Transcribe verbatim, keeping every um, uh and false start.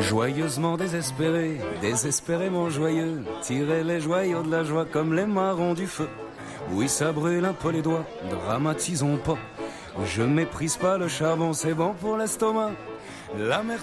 Joyeusement désespéré, désespérément joyeux, tirer les joyaux de la joie comme les marrons du feu. Oui, ça brûle un peu les doigts, dramatisons pas. Je méprise pas le charbon, c'est bon pour l'estomac. L'amertume